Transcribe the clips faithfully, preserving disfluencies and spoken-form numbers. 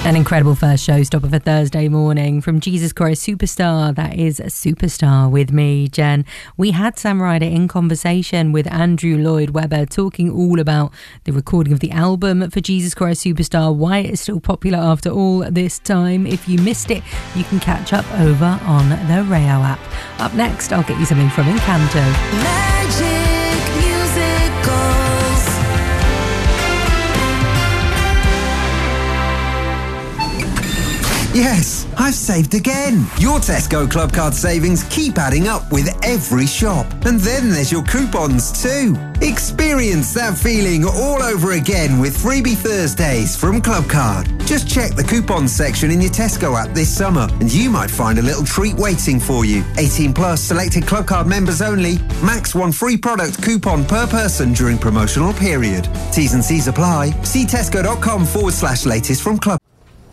An incredible first showstopper for Thursday morning from Jesus Christ Superstar. That is a Superstar with me, Jen. We had Sam Ryder in conversation with Andrew Lloyd Webber, talking all about the recording of the album for Jesus Christ Superstar, why it's still popular after all this time. If you missed it, you can catch up over on the Rayo app. Up next, I'll get you something from Encanto. Magic Yes, I've saved again. Your Tesco Club Card savings keep adding up with every shop. And then there's your coupons too. Experience that feeling all over again with Freebie Thursdays from Club Card. Just check the coupons section in your Tesco app this summer and you might find a little treat waiting for you. eighteen plus, selected Club Card members only. Max one free product coupon per person during promotional period. T's and C's apply. See tesco.com forward slash latest from Club.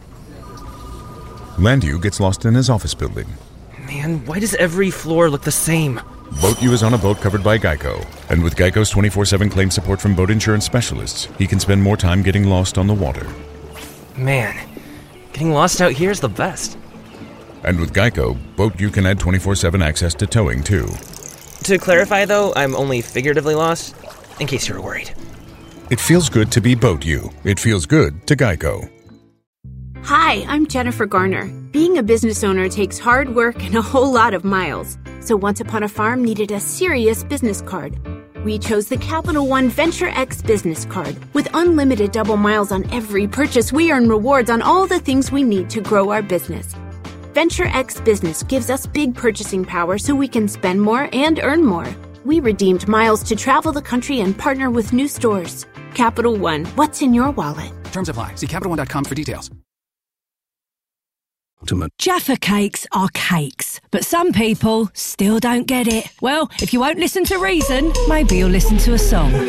Landu gets lost in his office building. Man, why does every floor look the same? BoatU is on a boat covered by Geico. And with Geico's twenty-four seven claim support from boat insurance specialists, he can spend more time getting lost on the water. Man, getting lost out here is the best. And with Geico, BoatU can add twenty-four seven access to towing, too. To clarify, though, I'm only figuratively lost, in case you were worried. It feels good to be BoatU. It feels good to Geico. Hi, I'm Jennifer Garner. Being a business owner takes hard work and a whole lot of miles. So Once Upon a Farm needed a serious business card. We chose the Capital One Venture X business card. With unlimited double miles on every purchase, we earn rewards on all the things we need to grow our business. Venture X Business gives us big purchasing power so we can spend more and earn more. We redeemed miles to travel the country and partner with new stores. Capital One, what's in your wallet? Terms apply. See Capital One dot com for details. Jaffa cakes are cakes, but some people still don't get it. Well, if you won't listen to reason, maybe you'll listen to a song.